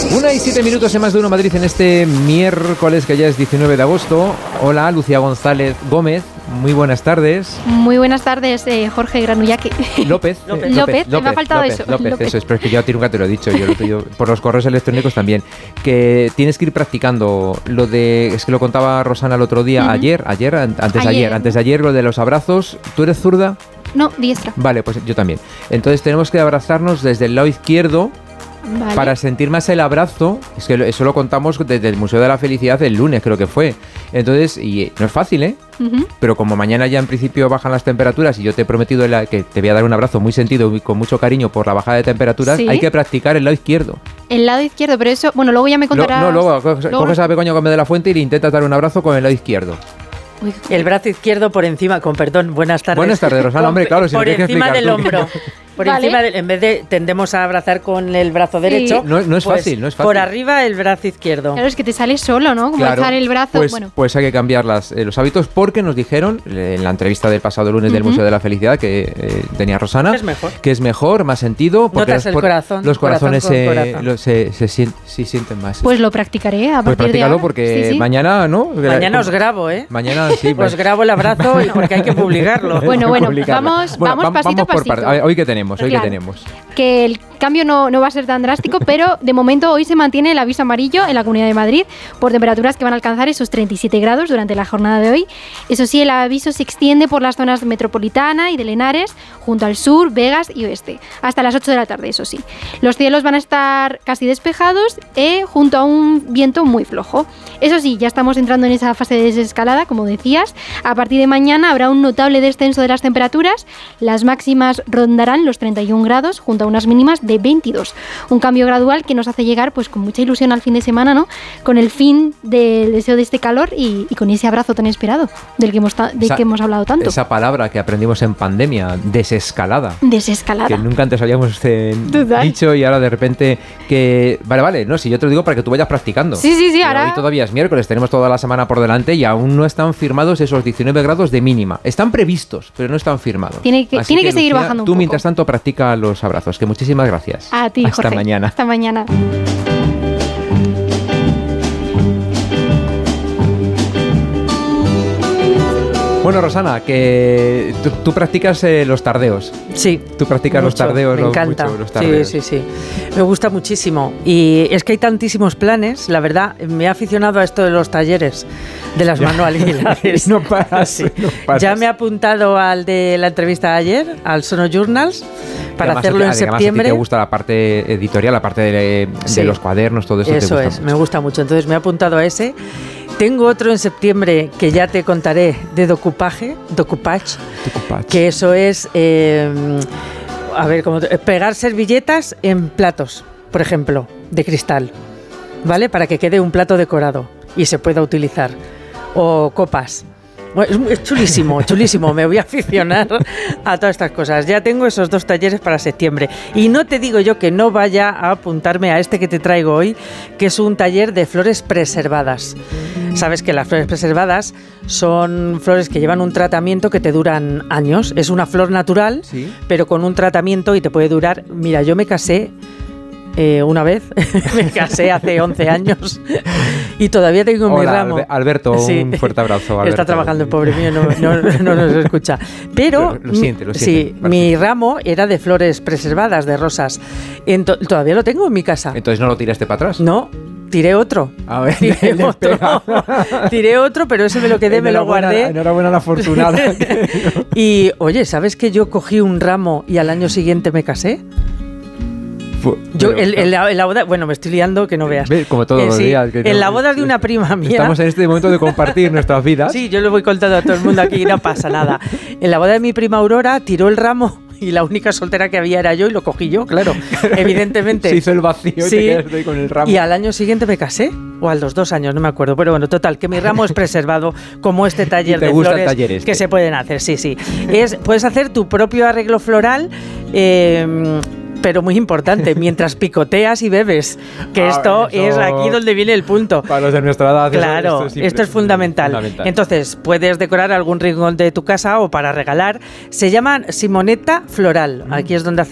1:07 en Más de Uno Madrid en este miércoles que ya es 19 de agosto. Hola, Lucía González Gómez. Muy buenas tardes. Muy buenas tardes, Jorge Granullaque. López. Me ha faltado eso. López, eso es, pero es que yo a ti nunca te lo he dicho. Yo por los correos electrónicos también. Que tienes que ir practicando lo de... Es que lo contaba Rosana el otro día, antes de ayer, lo de los abrazos. ¿Tú eres zurda? No, diestra. Vale, pues yo también. Entonces tenemos que abrazarnos desde el lado izquierdo. Vale. Para sentir más el abrazo. Es que eso lo contamos desde el Museo de la Felicidad el lunes, creo que fue. Entonces, y no es fácil, ¿eh? Pero como mañana ya en principio bajan las temperaturas y yo te he prometido que te voy a dar un abrazo muy sentido y con mucho cariño por la bajada de temperaturas, ¿sí? Hay que practicar el lado izquierdo. El lado izquierdo, pero eso, bueno, luego ya me contarás. Luego coges a Begoña Gómez de la Fuente y le intentas dar un abrazo con el lado izquierdo. El brazo izquierdo por encima, buenas tardes. Buenas tardes, Rosana, hombre, claro. Si por encima del hombro. En vez de tendemos a abrazar con el brazo derecho. No es fácil. Por arriba el brazo izquierdo. Claro, es que te sale solo, ¿no? Como alzar el brazo. Pues hay que cambiar los hábitos porque nos dijeron en la entrevista del pasado lunes del Museo de la Felicidad que tenía Rosana, que es mejor, más sentido. Porque notas el corazón. Los corazones se sienten más. Pues lo practicaré a partir de ahora. Pues practícalo porque mañana, ¿no? Mañana os grabo, ¿eh? Mañana sí. Os grabo el abrazo porque hay que publicarlo. Bueno, vamos pasito a pasito. Hoy que tenemos. Que el cambio no va a ser tan drástico, pero de momento hoy se mantiene el aviso amarillo en la Comunidad de Madrid por temperaturas que van a alcanzar esos 37 grados durante la jornada de hoy. Eso sí, el aviso se extiende por las zonas metropolitana y de Lenares, junto al sur, Vegas y oeste, hasta las 8 de la tarde, eso sí. Los cielos van a estar casi despejados junto a un viento muy flojo. Eso sí, ya estamos entrando en esa fase de desescalada, como decías. A partir de mañana habrá un notable descenso de las temperaturas. Las máximas rondarán los 31 grados junto a unas mínimas de 22. Un cambio gradual que nos hace llegar pues con mucha ilusión al fin de semana, ¿no? Con el fin del deseo de este calor y con ese abrazo tan esperado del que hemos hablado tanto. Esa palabra que aprendimos en pandemia, desescalada. Desescalada. Que nunca antes habíamos dicho y ahora de repente que... Vale, no, si yo te lo digo para que tú vayas practicando. Sí, ahora... Hoy todavía es miércoles, tenemos toda la semana por delante y aún no están firmados esos 19 grados de mínima. Están previstos, pero no están firmados. Tiene que seguir Lucía, bajando un poco. Tú, mientras tanto, practica los abrazos. Que muchísimas gracias. A ti, Jorge. Hasta mañana. Hasta mañana. Bueno, Rosana, que tú practicas los tardeos. Sí. Tú practicas mucho, los tardeos. Me encanta. Mucho, los tardeos. Sí. Me gusta muchísimo. Y es que hay tantísimos planes. La verdad, me he aficionado a esto de los talleres, de las manualidades. No paras. Ya me he apuntado al de la entrevista de ayer, al Sonojournals, para hacerlo en septiembre. A ti te gusta la parte editorial, la parte de los cuadernos, todo eso. Eso es, me gusta mucho. Entonces me he apuntado a ese. Tengo otro en septiembre que ya te contaré de Decoupage, que eso es, pegar servilletas en platos, por ejemplo, de cristal, ¿vale? Para que quede un plato decorado y se pueda utilizar. O copas. Bueno, es chulísimo, me voy a aficionar a todas estas cosas. Ya tengo esos 2 talleres para septiembre. Y no te digo yo que no vaya a apuntarme a este que te traigo hoy, que es un taller de flores preservadas. Sabes que las flores preservadas son flores que llevan un tratamiento que te duran años. Es una flor natural, ¿sí? Pero con un tratamiento y te puede durar... Mira, yo me casé... una vez, me casé hace 11 años y todavía tengo mi ramo. Alberto, un fuerte abrazo. Alberto. Está trabajando el pobre mío, no nos escucha. Pero lo siente. Sí, mi ramo era de flores preservadas, de rosas. Todavía lo tengo en mi casa. Entonces no lo tiraste para atrás. No. Tiré otro. A ver, tiré otro, pero ese me lo quedé, me lo guardé. Enhorabuena a la afortunada. Y, oye, ¿sabes que yo cogí un ramo y al año siguiente me casé? Yo en la boda, bueno, me estoy liando que no veas. Como todos los días. En la boda de una prima mía. Estamos en este momento de compartir nuestras vidas. Sí, yo lo voy contando a todo el mundo aquí y no pasa nada. En la boda de mi prima Aurora tiró el ramo y la única soltera que había era yo y lo cogí yo, claro, evidentemente. Se hizo el vacío y te quedaste ahí con el ramo. Y al año siguiente me casé, o a los 2 años, no me acuerdo. Pero bueno, total, que mi ramo es preservado, como este taller de flores que se pueden hacer, sí. Puedes hacer tu propio arreglo floral, pero muy importante, mientras picoteas y bebes, que esto es aquí donde viene el punto. Para los de nuestra edad. Claro, esto es fundamental. Entonces, puedes decorar algún rincón de tu casa o para regalar. Se llaman Simonetta Floral. Aquí es donde